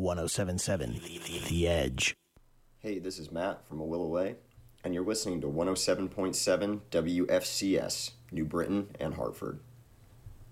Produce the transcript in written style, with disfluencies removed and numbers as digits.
1077 The Edge. Hey, this is Matt from A Will Away, and you're listening to 107.7 WFCS, New Britain and Hartford.